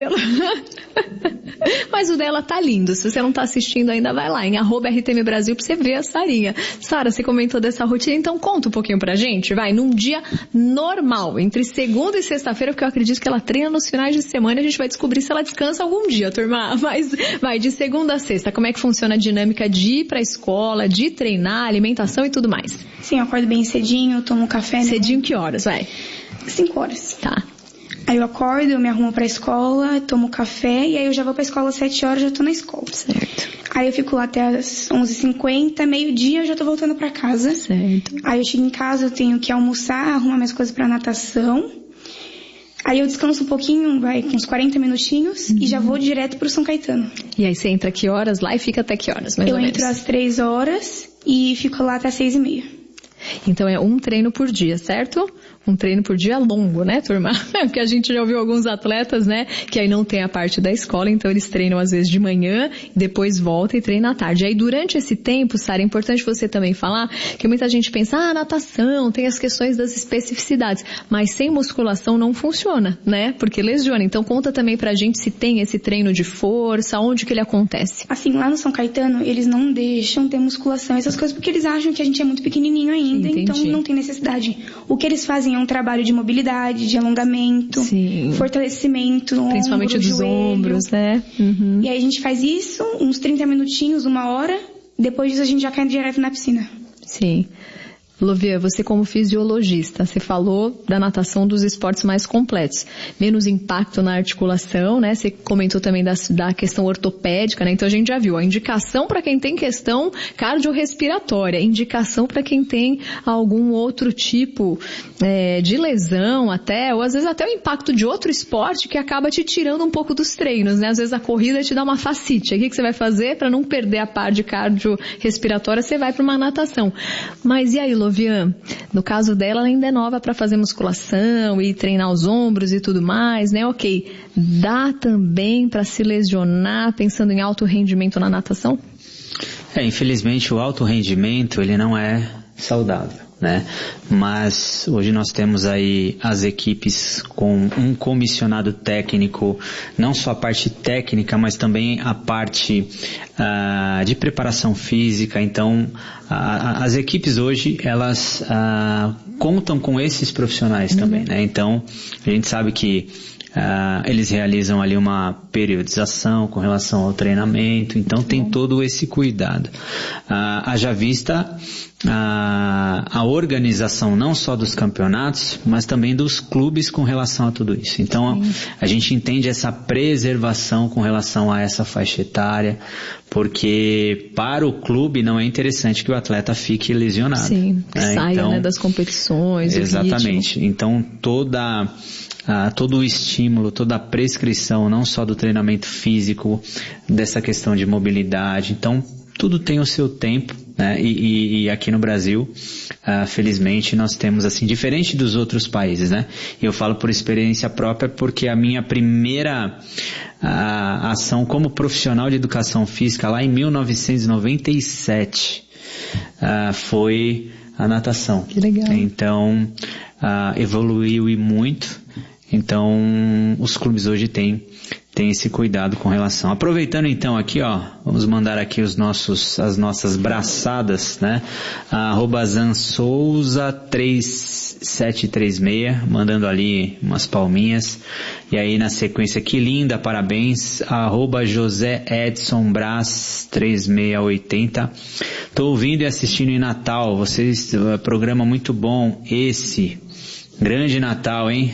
Mas o dela tá lindo. Se você não tá assistindo ainda, vai lá em @RTM Brasil pra você ver a Sarinha. Sara, você comentou dessa rotina, então conta um pouquinho pra gente, vai, num dia normal, entre segunda e sexta-feira, porque eu acredito que ela treina nos finais de semana, a gente vai descobrir se ela descansa algum dia, turma. Mas vai, de segunda a sexta, como é que funciona a dinâmica de ir pra escola, de treinar, alimentação e tudo mais? Sim, eu acordo bem cedinho, tomo café. Cedinho que horas, vai? 5 horas. Tá. Aí eu acordo, eu me arrumo pra escola, tomo café e aí eu já vou pra escola às 7 horas, já tô na escola. Certo. Aí eu fico lá até às 11h50, meio-dia eu já tô voltando pra casa. Certo. Aí eu chego em casa, eu tenho que almoçar, arrumar minhas coisas pra natação. Aí eu descanso um pouquinho, vai, uns 40 minutinhos e já vou direto pro São Caetano. E aí você entra que horas lá e fica até que horas, mais ou menos? Eu entro às 3 horas e fico lá até 6h30. Então é um treino por dia, certo? Um treino por dia longo, né, turma? Porque a gente já ouviu alguns atletas, né, que aí não tem a parte da escola, então eles treinam às vezes de manhã, depois voltam e treinam à tarde. Aí durante esse tempo, Sara, é importante você também falar que muita gente pensa, natação, tem as questões das especificidades, mas sem musculação não funciona, né? Porque lesiona. Então conta também pra gente se tem esse treino de força, onde que ele acontece. Assim, lá no São Caetano, eles não deixam ter musculação, essas coisas, porque eles acham que a gente é muito pequenininho ainda, então não tem necessidade. O que eles fazem é um trabalho de mobilidade, de alongamento, fortalecimento, principalmente ombro, dos joelho. ombros, né? E aí a gente faz isso, uns 30 minutinhos, 1 hora, depois disso a gente já cai direto na piscina. Sim. Lovia, você como fisiologista, você falou da natação dos esportes mais completos. Menos impacto na articulação, né? Você comentou também da questão ortopédica, né? Então a gente já viu a indicação para quem tem questão cardiorrespiratória, indicação para quem tem algum outro tipo de lesão até, ou às vezes até o impacto de outro esporte que acaba te tirando um pouco dos treinos, né? Às vezes a corrida te dá uma fascite. Aí o que você vai fazer para não perder a parte cardiorrespiratória? Você vai para uma natação. Mas e aí, Lovia? No caso dela, ela ainda é nova para fazer musculação e treinar os ombros e tudo mais, né? Ok, dá também para se lesionar pensando em alto rendimento na natação? Infelizmente o alto rendimento, ele não é saudável, né? Mas hoje nós temos aí as equipes com um comissionado técnico, não só a parte técnica, mas também a parte de preparação física. Então, as equipes hoje, elas contam com esses profissionais também, né? Então, a gente sabe que eles realizam ali uma periodização com relação ao treinamento, então tem todo esse cuidado. Haja vista a organização não só dos campeonatos, mas também dos clubes com relação a tudo isso. Então, a gente entende essa preservação com relação a essa faixa etária, porque para o clube não é interessante que o atleta fique lesionado. Sim, saia, então, das competições. Exatamente. Então, todo o estímulo, toda a prescrição, não só do treinamento físico, dessa questão de mobilidade. Então, tudo tem o seu tempo, né? E aqui no Brasil, felizmente, nós temos, assim, diferente dos outros países, né? E eu falo por experiência própria, porque a minha primeira ação como profissional de educação física, lá em 1997, foi a natação. Que legal. Então, evoluiu e muito. Então, os clubes hoje têm esse cuidado com relação. Aproveitando então aqui, vamos mandar aqui as nossas braçadas, né? @zansouza3736, mandando ali umas palminhas. E aí na sequência, que linda, parabéns. @JoséEdsonBraz3680. Tô ouvindo e assistindo em Natal. Vocês, programa muito bom esse. Grande Natal, hein?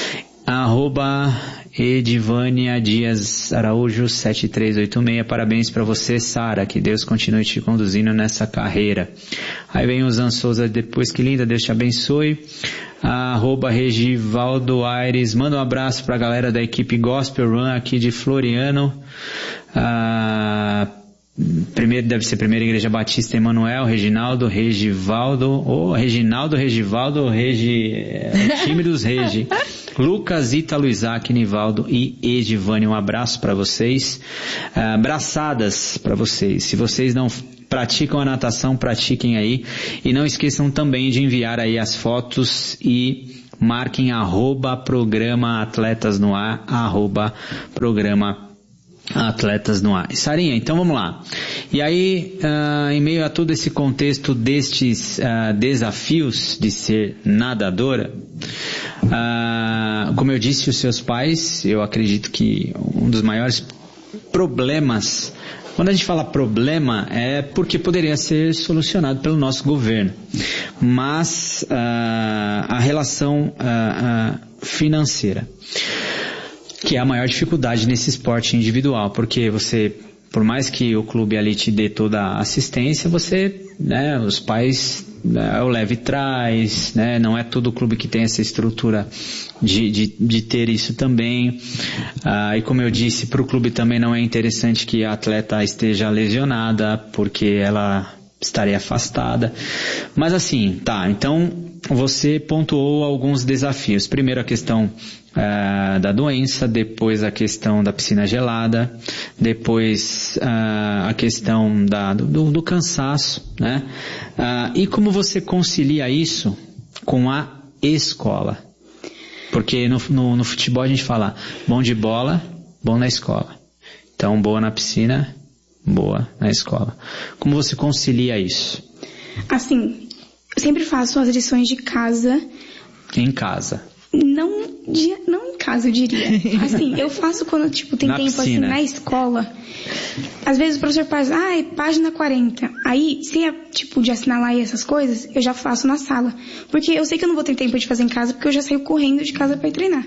@Edivânia Dias Araújo 7386. Parabéns para você, Sara. Que Deus continue te conduzindo nessa carreira. Aí vem o Zan Souza depois. Que linda, Deus te abençoe. @Regivaldo Aires. Manda um abraço para a galera da equipe Gospel Run aqui de Floriano. Primeiro deve ser Primeira Igreja Batista Emanuel, Reginaldo, Regivaldo, time dos Regi. Lucas, Ítalo, Isaac, Nivaldo e Edivânia, um abraço para vocês. Braçadas para vocês. Se vocês não praticam a natação, pratiquem aí. E não esqueçam também de enviar aí as fotos e marquem @programa Atletas no Ar, @programa Atletas no Ar. Sarinha, então vamos lá. E aí, em meio a todo esse contexto destes desafios de ser nadadora, como eu disse, os seus pais, eu acredito que um dos maiores problemas, quando a gente fala problema, é porque poderia ser solucionado pelo nosso governo. Mas a relação financeira, que é a maior dificuldade nesse esporte individual, porque você, por mais que o clube ali te dê toda a assistência, você, né, os pais, o leve traz, né, não é todo clube que tem essa estrutura de ter isso também, e como eu disse, para o clube também não é interessante que a atleta esteja lesionada, porque ela estaria afastada, mas assim, tá, então você pontuou alguns desafios. Primeiro a questão da doença, depois a questão da piscina gelada, depois a questão do cansaço, né? E como você concilia isso com a escola? Porque no futebol a gente fala bom de bola, bom na escola. Então, boa na piscina, boa na escola. Como você concilia isso? Assim, eu sempre faço as lições de casa. Em casa? Não em casa, eu diria. Assim, eu faço quando, tem na tempo piscina. Assim, na escola. Às vezes o professor faz, página 40. Aí, se é, de assinalar aí essas coisas, eu já faço na sala. Porque eu sei que eu não vou ter tempo de fazer em casa, porque eu já saio correndo de casa pra ir treinar.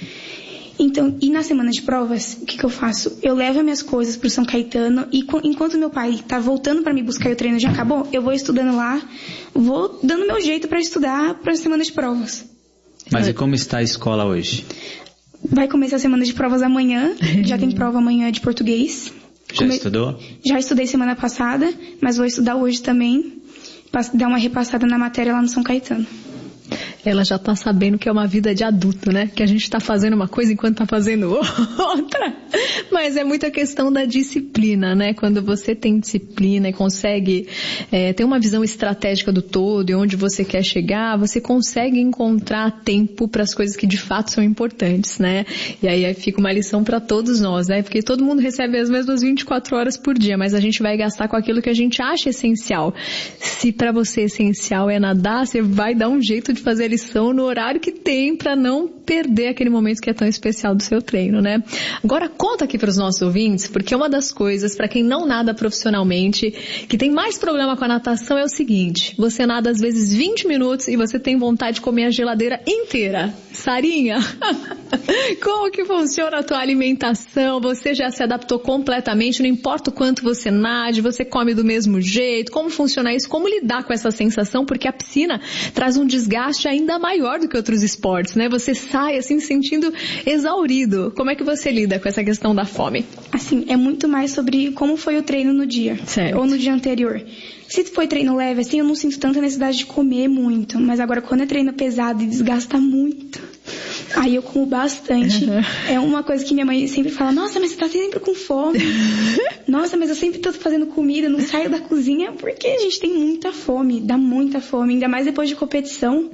Então, e na semana de provas, o que eu faço? Eu levo as minhas coisas pro São Caetano e enquanto meu pai tá voltando pra me buscar e o treino já acabou, eu vou estudando lá, vou dando meu jeito pra estudar pra semana de provas. Mas e como está a escola hoje? Vai começar a semana de provas amanhã, já tem prova amanhã de português. Já estudou? Já estudei semana passada, mas vou estudar hoje também, pra dar uma repassada na matéria lá no São Caetano. Ela já tá sabendo que é uma vida de adulto, né? Que a gente tá fazendo uma coisa enquanto tá fazendo outra. Mas é muita questão da disciplina, né? Quando você tem disciplina e consegue ter uma visão estratégica do todo e onde você quer chegar, você consegue encontrar tempo para as coisas que de fato são importantes, né? E aí fica uma lição para todos nós, né? Porque todo mundo recebe as mesmas 24 horas por dia, mas a gente vai gastar com aquilo que a gente acha essencial. Se para você essencial é nadar, você vai dar um jeito de fazer a lição no horário que tem para não perder aquele momento que é tão especial do seu treino, né? Agora conta aqui para os nossos ouvintes, porque uma das coisas, para quem não nada profissionalmente, que tem mais problema com a natação é o seguinte: você nada às vezes 20 minutos e você tem vontade de comer a geladeira inteira. Sarinha, como que funciona a tua alimentação? Você já se adaptou completamente, não importa o quanto você nade, você come do mesmo jeito, como funciona isso? Como lidar com essa sensação? Porque a piscina traz um desgaste ainda maior do que outros esportes, né? Você sai assim se sentindo exaurido. Como é que você lida com essa questão da fome? Assim, é muito mais sobre como foi o treino no dia. Certo. Ou no dia anterior. Se foi treino leve, assim, eu não sinto tanta necessidade de comer muito. Mas agora, quando é treino pesado e desgasta muito, aí eu como bastante. Uhum. É uma coisa que minha mãe sempre fala: nossa, mas você tá sempre com fome. Nossa, mas eu sempre tô fazendo comida, não saio da cozinha, porque a gente tem muita fome, dá muita fome. Ainda mais depois de competição.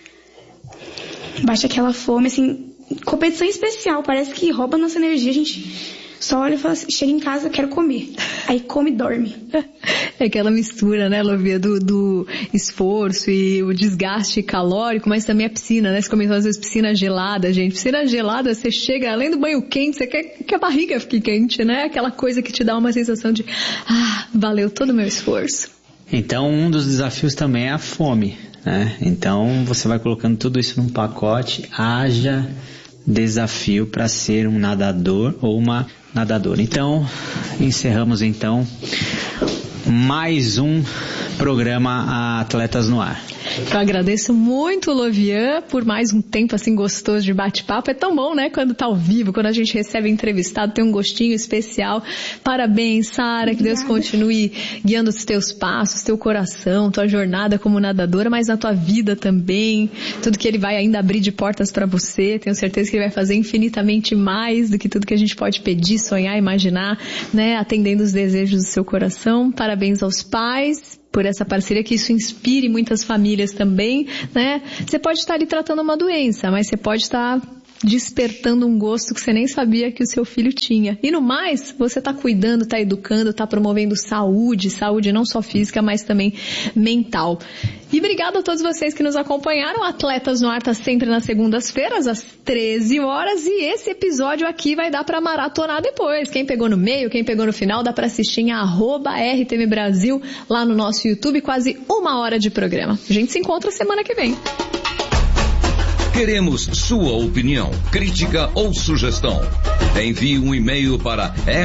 Baixa aquela fome, assim, competição especial, parece que rouba nossa energia, a gente só olha e fala assim, chega em casa, quero comer. Aí come e dorme. É aquela mistura, né, Lovia, do esforço e o desgaste calórico, mas também a piscina, né? Você comentou às vezes piscina gelada, gente. Piscina gelada, você chega, além do banho quente, você quer que a barriga fique quente, né? Aquela coisa que te dá uma sensação de, valeu todo o meu esforço. Então, um dos desafios também é a fome, né? Então, você vai colocando tudo isso num pacote, haja desafio para ser um nadador ou uma nadadora. Então, encerramos então mais um programa Atletas no Ar. Eu agradeço muito, Lovian, por mais um tempo assim gostoso de bate-papo. É tão bom, né, quando tá ao vivo, quando a gente recebe entrevistado, tem um gostinho especial. Parabéns, Sara, que Deus continue guiando os teus passos, teu coração, tua jornada como nadadora, mas na tua vida também. Tudo que Ele vai ainda abrir de portas para você, tenho certeza que Ele vai fazer infinitamente mais do que tudo que a gente pode pedir, sonhar, imaginar, né, atendendo os desejos do seu coração. Parabéns aos pais. por essa parceria, que isso inspire muitas famílias também, né? Você pode estar ali tratando uma doença, mas você pode estar despertando um gosto que você nem sabia que o seu filho tinha. E no mais, você está cuidando, está educando, está promovendo saúde não só física, mas também mental. E obrigado a todos vocês que nos acompanharam. Atletas no Ar tá sempre nas segundas-feiras, às 13 horas, e esse episódio aqui vai dar para maratonar depois. Quem pegou no meio, quem pegou no final, dá para assistir em @RTM Brasil, lá no nosso YouTube, quase 1 hora de programa. A gente se encontra semana que vem. Queremos sua opinião, crítica ou sugestão. Envie um e-mail para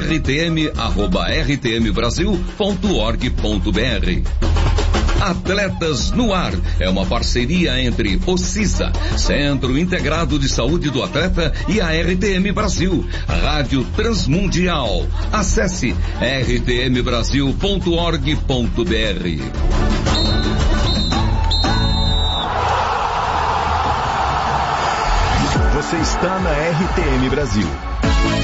rtm@rtmbrasil.org.br. Atletas no Ar é uma parceria entre o CISA, Centro Integrado de Saúde do Atleta, e a RTM Brasil, Rádio Transmundial. Acesse rtmbrasil.org.br. Você está na RTM Brasil.